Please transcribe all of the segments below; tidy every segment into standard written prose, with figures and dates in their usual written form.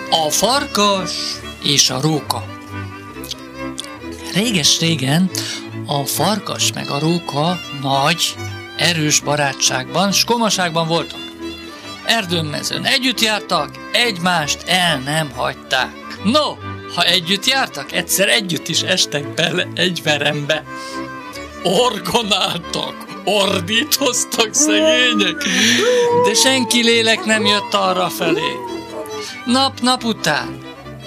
A farkas és a róka. Réges-régen a farkas meg a róka nagy, erős barátságban, s komaságban voltak. Erdőn-mezőn együtt jártak, egymást el nem hagyták. No, ha együtt jártak, egyszer együtt is estek bele egy verembe. Orgonáltak, ordítoztak szegények, de senki lélek nem jött arra felé. Nap után,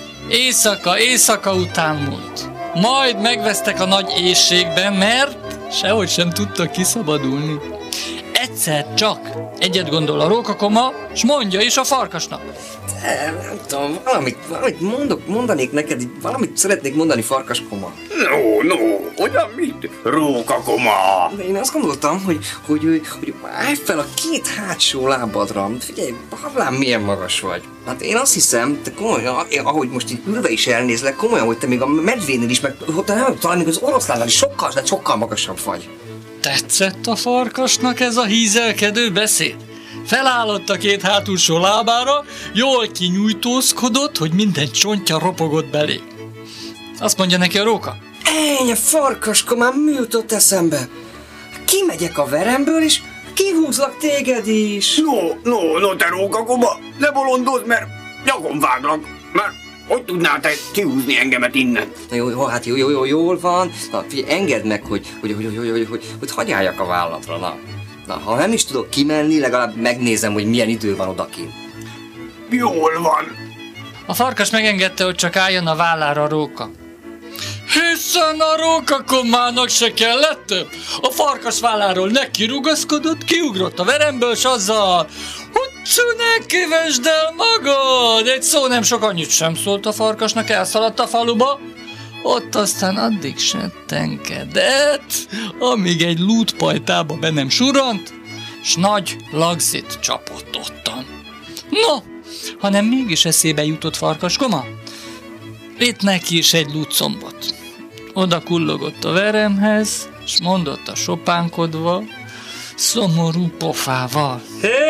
éjszaka után múlt. Majd megvesztek a nagy éhségben, mert sehogy sem tudtak kiszabadulni. Egyszer csak egyet gondol a rókakoma, s mondja is a farkasnak. Nem tudom, valamit mondanék neked, valamit szeretnék mondani, farkaskoma. No, olyan mit? Rókakoma! De én azt gondoltam, hogy állj fel a két hátsó lábadra. Figyelj, Havlám, milyen magas vagy. Hát én azt hiszem, te komolyan, ahogy most itt ülve is elnézlek, komolyan, hogy te még a medvénél is, meg talán még az oroszlánnál is sokkal magasabb vagy. Tetszett a farkasnak ez a hízelkedő beszéd? Felállott a két hátulsó lábára, jól kinyújtózkodott, hogy minden csontja ropogott belé. Azt mondja neki a róka. Ennyi, farkaskomám, mi jutott eszembe? Kimegyek a veremből, és kihúzlak téged is. No, te rókakoma, ne bolondozz, mert nyakon váglak, mert hogy tudnál te kihúzni engemet innen? Na jó, hát jól van. Na, figyelj, engedd meg, hogy hagyjáljak a vállatra, Na, ha nem is tudok kimenni, legalább megnézem, hogy milyen idő van odakint. Jól van. A farkas megengedte, hogy csak álljon a vállára a róka. Hiszen a rókakomának se kellett több. A farkas válláról nekirugaszkodott, kiugrott a veremből, s azzal: Huccu, ne kövesd el magad! Egy szó nem sok, annyit sem szólt a farkasnak, elszaladt a faluba. Ott aztán addig settenkedett, amíg egy lútpajtába be nem surrant, s nagy lagzit csapott ottan. No, hanem mégis eszébe jutott farkaskoma, vitt neki is egy lútcombot. Oda kullogott a veremhez, s mondott a sopánkodva, szomorú pofával.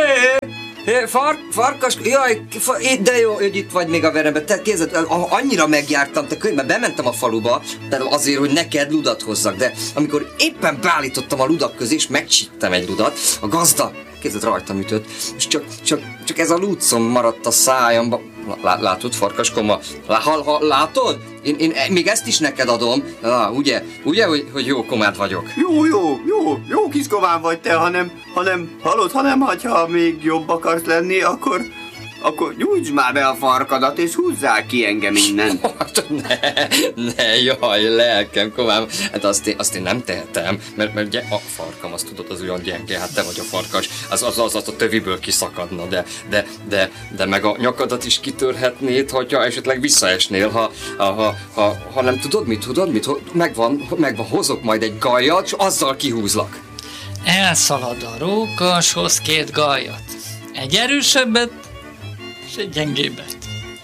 Farkas, jaj, de jó, hogy itt vagy még a veremben. Te kézed, annyira megjártam, mert bementem a faluba, azért, hogy neked ludat hozzak, de amikor éppen beállítottam a ludak közé, és megcsíptem egy ludat, a gazda kézed rajtam ütött, és csak ez a lúdszom maradt a szájamba. Látod, farkaskoma? Látod? Én még ezt is neked adom. Ugye, hogy jó komád vagyok? Jó kis komám vagy te, hanem hallod, ha még jobb akarsz lenni, akkor nyújtsd már be a farkadat, és húzzál ki engem innen. Ne, jaj, lelkem, komám. Hát azt én nem tehetem, mert a farkam, azt tudod, az olyan gyenge, hát te vagy a farkas, az a töviből kiszakadna, de meg a nyakadat is kitörhetnéd, hogyha esetleg visszaesnél, ha nem tudod mit, megvan, hozok majd egy gajat, és azzal kihúzlak. Elszalad a róka, s hoz két gajat. Egy erősebbet, és egy gyengébbet.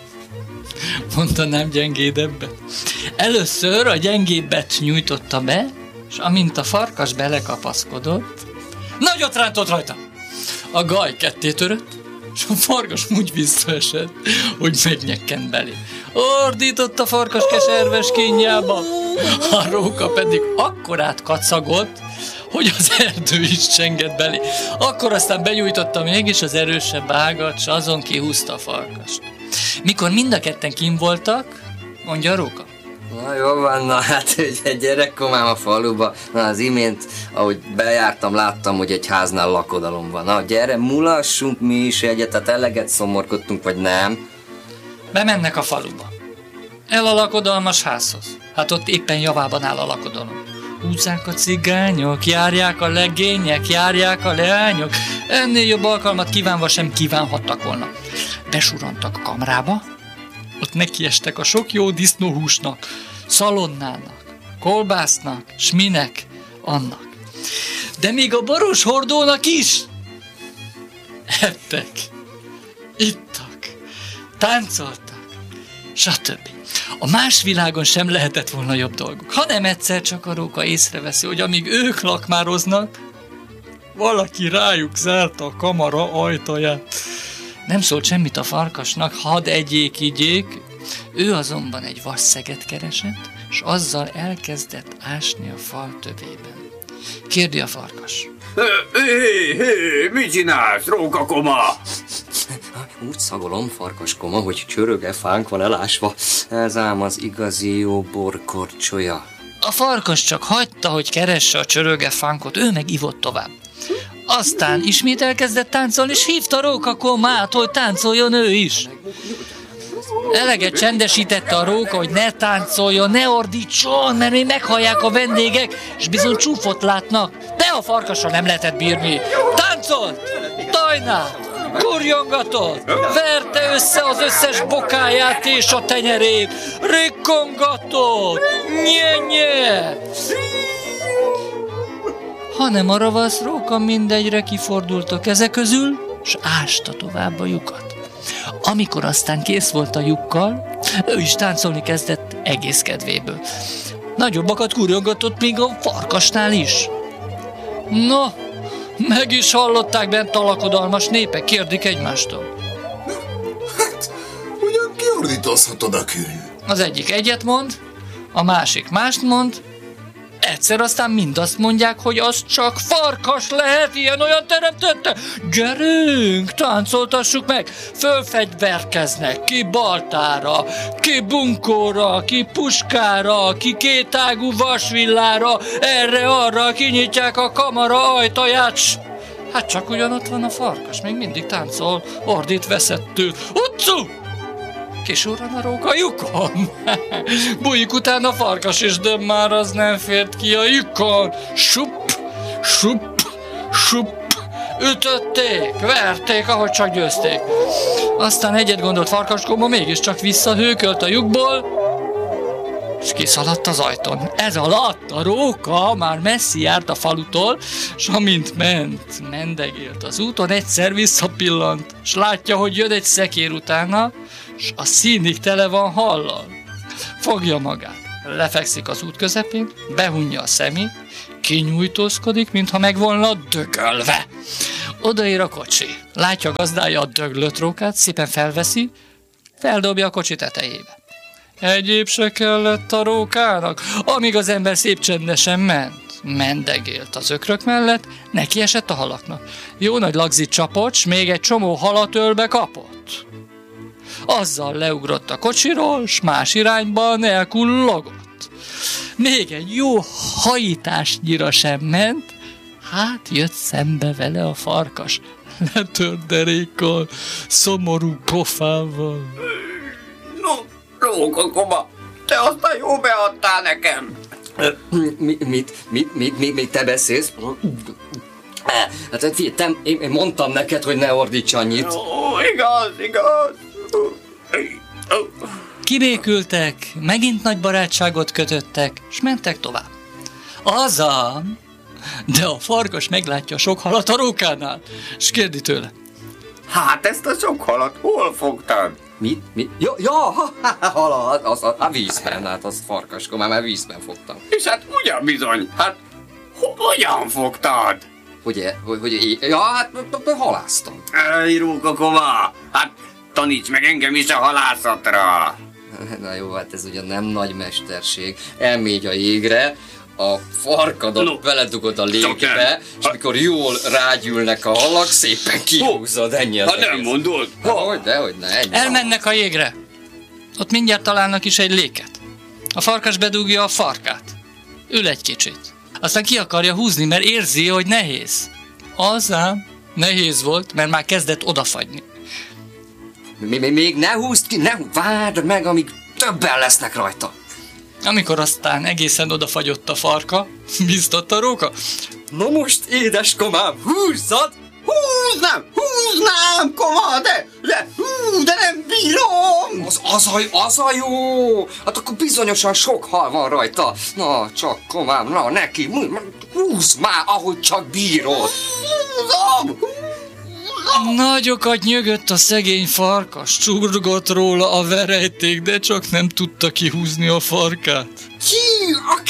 Mondanám gyengédebbet. Először a gyengébbet nyújtotta be, és amint a farkas belekapaszkodott, nagyot rántott rajta. A gaj ketté törött, és a farkas úgy visszaesett, hogy megnyekkent belé. Ordított a farkas keserves kínjába, a róka pedig akkorát kacagott, hogy az erdő is csengett belé. Akkor aztán benyújtotta mégis az erősebb ágat, s azon kihúzta a farkast. Mikor mind a ketten kint voltak, mondja a róka. Na jó van, na hát egy gyerekkomám a faluba. Na az imént, ahogy bejártam, láttam, hogy egy háznál lakodalom van. Na gyere, mulassunk mi is egyet, tehát eleget szomorkodtunk, vagy nem? Bemennek a faluba. El a lakodalmas házhoz. Hát ott éppen javában áll a lakodalom. Húzzák a cigányok, járják a legények, járják a leányok. Ennél jobb alkalmat kívánva sem kívánhattak volna. Besurantak a kamrába, ott nekiestek a sok jó disznóhúsnak, szalonnának, kolbásznak, s minek, annak. De még a boros hordónak is. Ettek, ittak, táncoltak, stb. A más világon sem lehetett volna jobb dolguk, hanem egyszer csak a róka észreveszi, hogy amíg ők lakmároznak, valaki rájuk zárta a kamara ajtaját. Nem szólt semmit a farkasnak, hadd egyék, igyék. Ő azonban egy vasszeget keresett, és azzal elkezdett ásni a fal tövében. Kérdi a farkas. Hé, mit csinálsz, rókakoma? Úgy szagolom, farkaskoma, hogy csöröge fánk van elásva. Ez ám az igazi jó borkorcsolya. A farkas csak hagyta, hogy keresse a csörögefánkot, ő meg ivott tovább. Aztán ismét elkezdett táncolni, és hívta rókakomát, hogy táncoljon ő is. Eleget csendesítette a róka, hogy ne táncoljon, ne ordítson, mert még meghallják a vendégek, és bizony csúfot látnak. De a farkasra nem lehetett bírni. Táncolt, tajnált, kurjongatott, verte össze az összes bokáját és a tenyerét, rikkongatott, nye-nye. Hanem a ravasz róka mindegyre kifordult a keze közül, s ásta tovább a lyukat. Amikor aztán kész volt a lyukkal, ő is táncolni kezdett egész kedvéből. Nagyobbakat kurjongatott még a farkasnál is. No, meg is hallották bent a lakodalmas népek, kérdik egymástól. Hát, ugyan kiordítozhatod a kűn? Az egyik egyet mond, a másik mást mond, egyszer aztán mind azt mondják, hogy az csak farkas lehet, ilyen-olyan teremtette. Gyerünk, táncoltassuk meg! Fölfegyverkeznek, ki baltára, ki bunkóra, ki puskára, ki kétágú vasvillára, erre-arra kinyitják a kamara ajtaját. Hát csak ugyanott van a farkas, még mindig táncol, ordít veszettől. Utcu! Kisurran a róka a lyukon. Bújik utána a farkas is, de már az nem fért ki a lyukon. Sup, sup, sup. Ütötték, verték, ahogy csak győzték. Aztán egyet gondolt farkaskoma, mégiscsak visszahőkölt a lyukból, és kiszaladt az ajtón. Ez alatt a róka már messzi járt a falutól, s amint mendegélt az úton, egyszer visszapillant, s látja, hogy jön egy szekér utána, s a színig tele van hallal. Fogja magát, lefekszik az út közepén, behunja a szemét, kinyújtózkodik, mintha meg volna dögölve. Odaér a kocsi, látja gazdája a döglött rókát, szépen felveszi, feldobja a kocsi tetejébe. Egyéb se kellett a rókának, amíg az ember szép csendesen ment. Mendegélt az ökrök mellett, neki esett a halaknak. Jó nagy lagzit csapott, s még egy csomó halat ölbe kapott. Azzal leugrott a kocsiról, s más irányban elkullogott. Még egy jó hajításnyira sem ment, hát jött szembe vele a farkas, letört derékkal, szomorú pofával. No, rókakoma, te aztán jó beadtál nekem. Mit te beszélsz? Hát figyelj, én mondtam neked, hogy ne ordíts annyit. Ó, igaz. Kibékültek, megint nagy barátságot kötöttek, s mentek tovább. Azam, de a farkas meglátja sok halat a rókánál, s kérdi tőle. Hát ezt a sok halat hol fogtad? Mit? Halat, a vízben, hát azt farkaskomám, már vízben fogtam. És hát ugyan bizony, hát hogyan fogtad? Hát halásztam. Ej, rókakoma, hát taníts meg engem is a halászatra. Na jó, hát ez ugyan nem nagy mesterség. Elmégy a jégre, a farkadat beledugod a légbe, és amikor jól rágyűlnek a halak, szépen kihúzod, ennyi az egész. Nem mondod? Dehogy ne, ennyi. Elmennek a jégre. Ott mindjárt találnak is egy léket. A farkas bedugja a farkát. Ül egy kicsit. Aztán ki akarja húzni, mert érzi, hogy nehéz. Azám, nehéz volt, mert már kezdett odafagyni. Még ne húzd ki, várd meg, amíg többen lesznek rajta. Amikor aztán egészen odafagyott a farka, biztatta a róka. Na most, édeskomám, húzzad! Húznám, koma, de nem bírom! Az a jó! Hát akkor bizonyosan sok hal van rajta. Na, csak komám, na neki, húzd már, ahogy csak bírod. Húzom! Nagyokat nyögött a szegény farkas, csurgott róla a verejték, de csak nem tudta kihúzni a farkát. Ki, aki az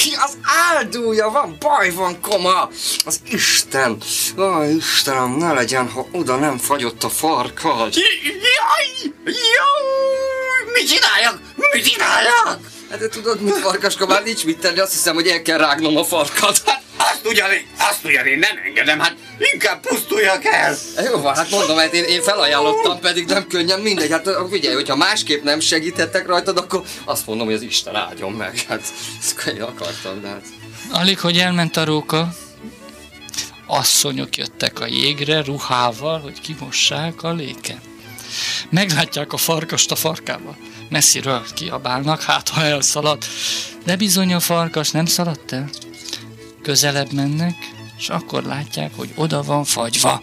áldulja, baj van, koma! Az Isten! Aj, Istenem, ne legyen, ha oda nem fagyott a farkad! Jaj! Mit csináljak? Mit csináljak? Hát de tudod mit, Farkaska, már nincs mit tenni, azt hiszem, hogy el kell rágnom a farkad. Hát, Azt ugyan én nem engedem, hát inkább pusztuljak el. jó van, hát mondom, hát én felajánlottam, pedig nem könnyen, mindegy. Hát figyelj, hogyha másképp nem segíthettek rajtad, akkor azt mondom, hogy az Isten áldjon meg. Hát ezt én akartam, de hát... Alig, hogy elment a róka, asszonyok jöttek a jégre ruhával, hogy kimossák a léken. Meglátják a farkast a farkával. Messziről kiabálnak, hát ha elszalad. De bizony a farkas nem szaladt el. Közelebb mennek, és akkor látják, hogy oda van fagyva.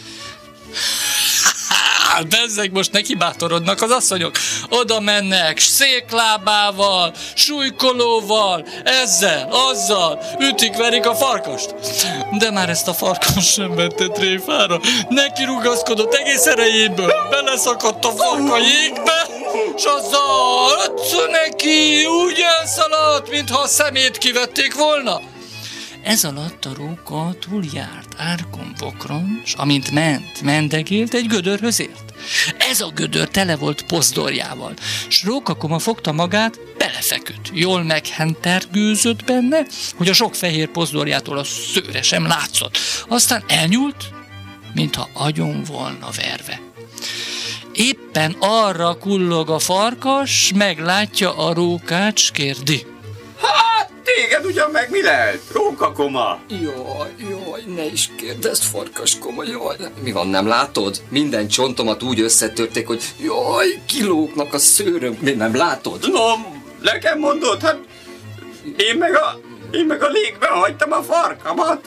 Bezzeg, most neki bátorodnak az asszonyok. Oda mennek, széklábával, súlykolóval, ezzel, azzal, ütik-verik a farkast. De már ezt a farkas sem vette tréfára. Neki rugaszkodott egész erejéből, beleszakadt a farka jégbe, és azzal ötször neki úgy elszaladt, mintha a szemét kivették volna. Ez alatt a róka túljárt árkon bokron, s amint mendegélt, egy gödörhöz ért. Ez a gödör tele volt pozdorjával, s rókakoma fogta magát, belefeküdt. Jól meghentergőzött benne, hogy a sok fehér pozdorjától a szőre sem látszott. Aztán elnyúlt, mintha agyon volna verve. Éppen arra kullog a farkas, meglátja a rókát, s kérdi. Hát, téged ugyan meg mi lehet? Rókakoma. Jaj, ne is kérdezd, Farkaskoma, jaj. Mi van, nem látod? Minden csontomat úgy összetörték, hogy jaj, kilógnak a szőröm. Mi nem látod? No, nekem mondod, hát én meg a légbe hagytam a farkamat.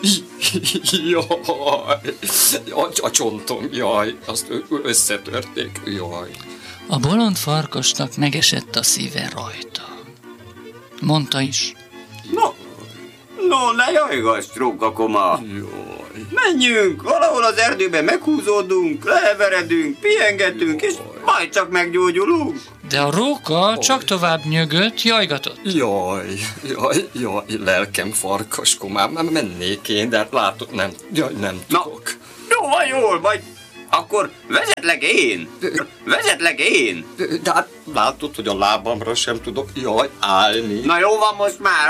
Jaj, a csontom, jaj, azt összetörték, jaj. A bolond farkasnak megesett a szíve rajta. Mondta is. No, ne jajgass, rókakoma. Menjünk, valahol az erdőben meghúzódunk, leheveredünk, pihengetünk, és majd csak meggyógyulunk. De a róka csak tovább nyögött, jajgatott. Jaj, lelkem, Farkaskomám, már mennék én, de hát látod, nem tudok. Jól, majd akkor vezetlek én. De hát látod, hogy a lábamra sem tudok, állni. Na jó van most már,